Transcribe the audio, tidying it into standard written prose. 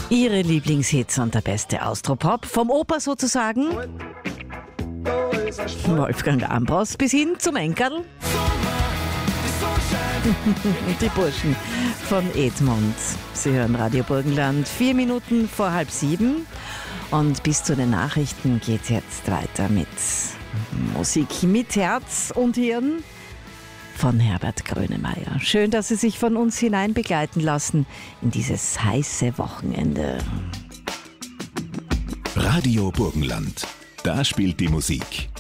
Ihre Lieblingshits und der beste Austropop, vom Oper sozusagen, Wolfgang Ambros, bis hin zum Enkerl. Die Burschen von Edmund. Sie hören Radio Burgenland, 4 Minuten vor 6:30. Und bis zu den Nachrichten geht's jetzt weiter mit Musik mit Herz und Hirn von Herbert Grönemeyer. Schön, dass Sie sich von uns hinein begleiten lassen in dieses heiße Wochenende. Radio Burgenland. Da spielt die Musik.